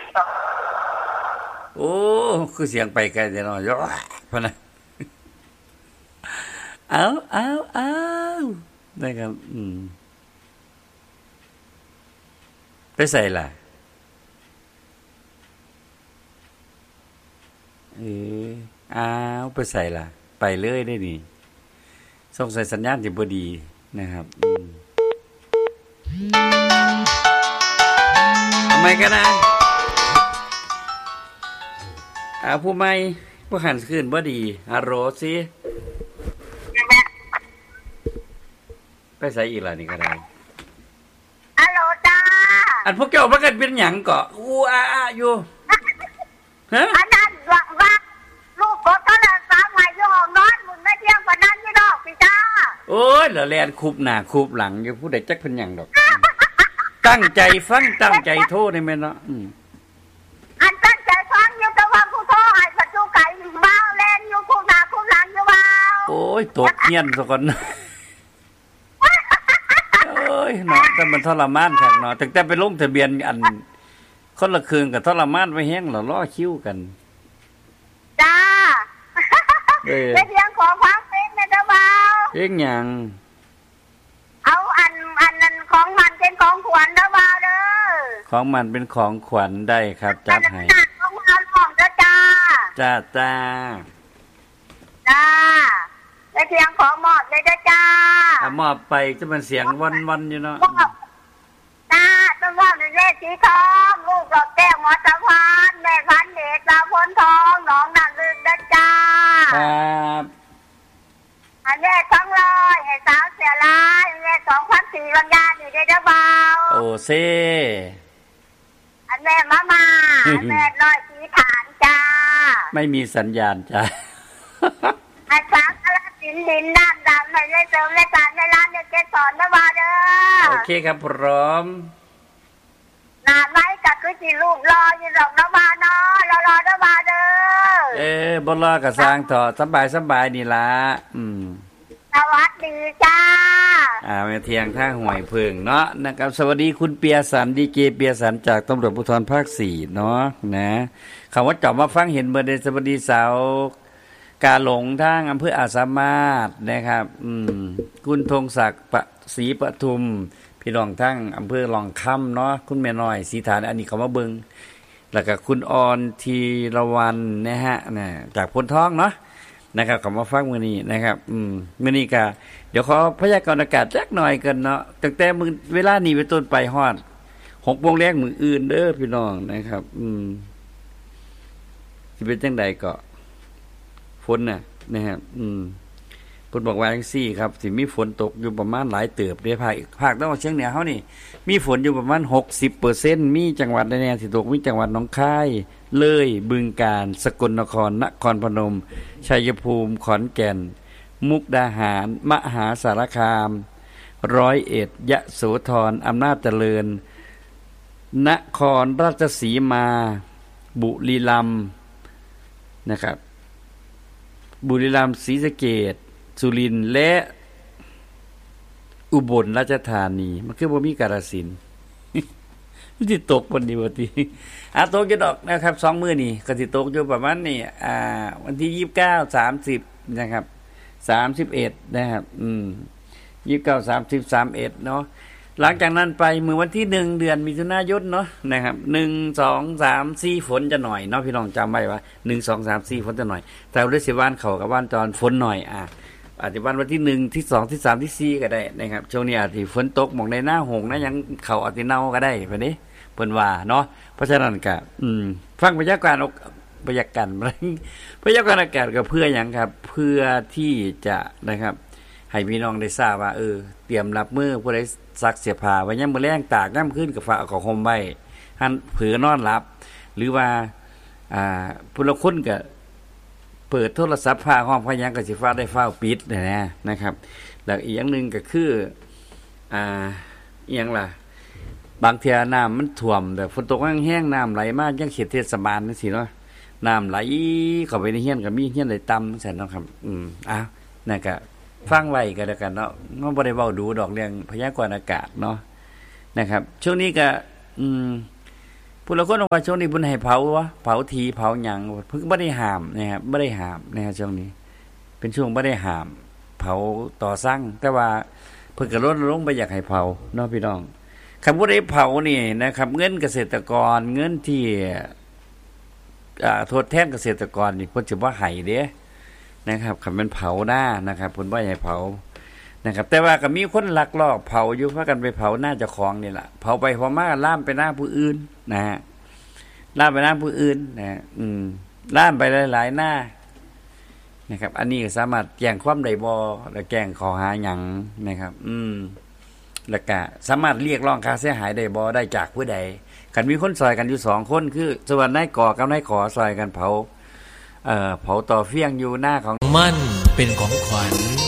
โอ้คือเสียงไปไกลแต่น้อยย่อพะนะเอาได้ครับไปใส่ล่ะไปใส่ล่ะไปเลยได้นี่ส่งใส่สัญญาณที่บ่ดีนะครับทำไมกันนะผู้ใหม่ผู้หันขึ้นบ่ดีฮัลโหลสิไปใส่อีกล่ะนี่ก็ได้ฮัลโหลจ้าอันพวกเจ้าประกันเป็นหยังเกาะอยู่ฮะอันนั้นว่าลูกกดโทรศัพท์ให้อยู่ห้องนอนมึงไม่เที่ยงกว่านั้นนี่ดอกพี่จ้าโอ้ยแล้วแลนคุบหน้าคุบหลังอยู่ผู้ใดจักเพิ่นหยังดอกตั้งใจฟังตั้งใจโทษได้แม่นเนาะอันตั้งใจฟังอยู่แต่ว่าผู้โทรให้ประตูไก่บ้าแล่นอยู่คุบหน้าคุบหลังอยู่บ้าโอ้ยตกเฮียนซะก่อนโอ้ยเนาะแต่มันทรมานคักเนาะตั้งแต่ไปลงทะเบียนอันคนละคืนก็ทรมานไว้แฮงแล้วรอคิวกันจ้าได้เพียงขอฟังเพลงได้เด้อบ่าวเพลงหยังเอาอันนั้นของมันเป็นของขวัญเด้อบ่าวเด้อของมันเป็นของขวัญได้ครับจัดให้ของเราของเด้อจ้าจ้าได้เพียงของมอบเลยเด้อจ้ามอบไปจะมันเสียงวันอยู่เนาะจ้าต้องมอบในเลขสีทองลูกดอกแก้วหมอสะพานแม่พันเดชสาวพ้นทองน้องนั่นลึกเด้อจ้าครับอันนี้200ให้สาวเสียลายอันนี้2,400บางอย่างนี่ได้เด้อบ่าวโอ้เซ่อันแม่มาอันแม่ร้อยสีฐานจ้าไม่มีสัญญาณจ้าอันสักอะไรดินน้ำดำให้ได้เสริมได้สารในร้านเด็กเกสรนะบ่าวเด้อโอเคครับพร้อมนานไหมก็คือสิรูปรออยู่ดอกนะบ่าวเนาะรอนะบ่าวเด้อบ่รอก็สร้างต่อสบายนี่ล่ะสวัสดีจ้ามาเที่ยงทางห้วยเพิงเนาะนะครับสวัสดีคุณเปียสันดีเจเปียสันจากตำรวจภูธรภาค4เนาะนะคำว่าจอบมาฟังเห็นเบอร์เดสวัสดีสาวกาหลงทางอำเภออาสามารถนะครับคุณธงศักดิ์ศรีปทุมพี่น้องทั้งอำเภอหลองค่ำเนาะคุณแม่น้อยศรีฐานอันนี้เขามาเบิ่งแล้วก็คุณออนธีรวรรณนะฮะจากพลทองเนาะนะครับเขามาฟังมื้อนี้นะครับมื้อนี้ก็เดี๋ยวขอพยากรณ์อากาศจักหน่อยกันเนาะตั้งแต่มื้อเวลานี้เป็นต้นไปฮอด 6:00 นมื้ออื่นเด้อพี่น้องนะครับสิเป็นจังไดก็ฝนน่ะนะครับเพิ่นบอกว่าจังซี่ครับสิมีฝนตกอยู่ประมาณหลายเติบเด้ภาคตะวันออกเฉียงเหนือเฮานี่มีฝนอยู่ประมาณ 60% มีจังหวัดใดแน่ที่ตกมีจังหวัดหนองคายเลยบึงกาฬสกลนครนครพนมชัยภูมิขอนแก่นมุกดาหารมหาสารคาม101ยโสธรอำนาจเจริญนครราชสีมาบุรีรัมย์นะครับบุรีรัมย์ศรีสะเกษสุรินทร์และอุบลราชธานีมันคือบ่มีกาฬสินธุ์มันสิตกวันนี้บ่ติตกอยู่ดอกนะครับ2มื้อนี้ก็สิตกอยู่ประมาณนี้วันที่29 30นะครับ31นะครับ29 30 31เนาะหลังจากนั้นไปมื้อวันที่1เดือนมิถุนายนเนาะนะครับ1 2 3 4ฝนจะหน่อยเนาะพี่น้องจำไว้ว่า1 2 3 4ฝนจะหน่อยแต่ฤดูว่านเข้ากับว่านตอนฝนหน่อยอาจจะวันที่1ที่2ที่3ที่4ก็ได้นะครับช่วงนี้อาจสิฝนตกหม่องในหน้าหงนะยังเข้าอาจสิเน่าก็ได้บัดนี้เพิ่นว่าเนาะเพราะฉะนั้นก็ฟังพยากรณ์อากาศก็เพื่อหยังครับเพื่อที่จะนะครับให้พี่น้องได้ทราบว่าเตรียมรับมือผู้ใดซักเสื้อผ้าไว้ยามมื้อแลงตากยามคืนก็ฝากเอาของห่มไว้หั่นเผือนอนหลับหรือว่าผู้ละคนก็เปิดโทรศัพท์ฟ้าห้องพยังก็สิฟ้าได้ฟ้าปิดนะครับแล้วอีกอย่างนึงก็คืออีหยังล่ะบางเที่ยน้ำมันท่วมแต่ฝนตกแห้งๆน้ำไหลมาจังเขตเทศบาลจังซี่เนาะน้ำไหลเข้าไปในเฮียนก็มีเฮียนไหลต่ำซั่นเนาะครับนั่นก็ฟังไว้ก็แล้วกันเนาะบ่ได้เว้าดูดอกเรื่องพยากรณ์อากาศเนาะนะครับช่วงนี้ก็ฝผู้ละคนว่าช่วงนี้เพิ่นให้เผาวะเผาทีเผาหยังเพิ่นบ่ได้ห้ามนะครับบ่ได้ห้ามนะครับช่วงนี้เป็นช่วงบ่ได้ห้ามเผาต่อสั่งแต่ว่าเพิ่นก็รณรงค์บ่อยากให้เผาเนาะพี่น้องคำว่าได้เผานี่นะครับเงินเกษตรกรเงินที่ทดแทนเกษตรกรนี่เพิ่นสิบ่ให้เด้นะครับคันมันเผาหน้านะครับเพิ่นบ่ให้เผานะครับแต่ว่าก็มีคนลักลอบเผาอยู่พากันไปเผาหน้าเจ้าของนี่ล่ะเผาไปพอมาล่ามไปหน้าผู้อื่นนะฮะล่ามไปหน้าผู้อื่นนะล่ามไปหลายๆหน้านะครับอันนี้ก็สามารถแจ้งความได้บ่และแจ้งข้อหาหยังนะครับแล้วก็สามารถเรียกร้องค่าเสียหายได้บ่ได้จากผู้ใดคันมีคนซอยกันอยู่2คนคือส่วนนายก่อกับนายขอซอยกันเผาต่อเฟี้ยงอยู่หน้าของมั่นเป็นของขวัญ